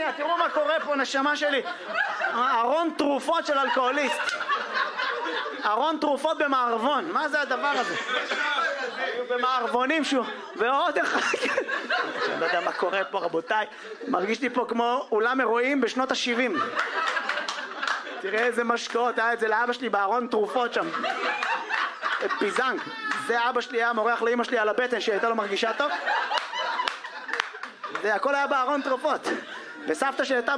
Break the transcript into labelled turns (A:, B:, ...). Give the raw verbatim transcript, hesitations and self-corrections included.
A: שנייה, תראו מה קורה פה, נשמה שלי. ארון תרופות של אלכוהוליסט. ארון תרופות במערבון. מה זה הדבר הזה? במערבונים שהוא... ועוד אחד. אני לא יודע מה קורה פה, רבותיי. מרגיש לי פה כמו אולם אירועים בשנות ה-שבעים. תראה איזה משקאות, היה את זה לאבא שלי בארון תרופות שם. פיזנג. זה אבא שלי היה מורח לאמא שלי על הבטן שהייתה לו מרגישה טוב. זה הכל היה בארון תרופות. וסבתא שהייתה